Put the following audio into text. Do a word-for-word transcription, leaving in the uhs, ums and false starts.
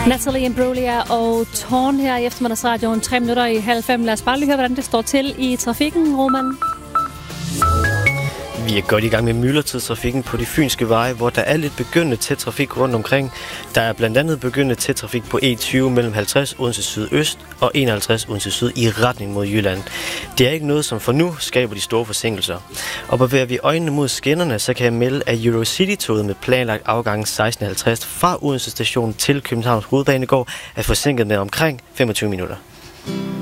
Natalie Imbruglia og Torn her i eftermiddagsradioen. Tre minutter i halv fem. Lad os bare lige høre, hvordan det står til i trafikken, Roman. Vi er godt i gang med myldretidstrafikken på de fynske veje, hvor der er lidt begyndende tæt trafik rundt omkring. Der er blandt andet begyndende tæt trafik på E tyve mellem halvtreds Odense Sydøst og enoghalvtreds Odense Syd i retning mod Jylland. Det er ikke noget, som for nu skaber de store forsinkelser. Og bevæger vi øjnene mod skinnerne, så kan jeg melde, at Eurocity-toget med planlagt afgang seksten halvtreds fra Odense Station til Københavns Hovedbanegård er forsinket med omkring femogtyve minutter.